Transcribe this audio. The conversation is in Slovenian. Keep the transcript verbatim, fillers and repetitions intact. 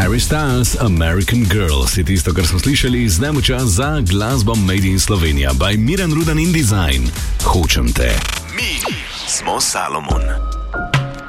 Harry Styles, American Girl, je tisto, kar smo slišali. Zdaj mu čas za glasbo Made in Slovenija by Miran Rudan in Design. Hočem te. Mi smo Salomon.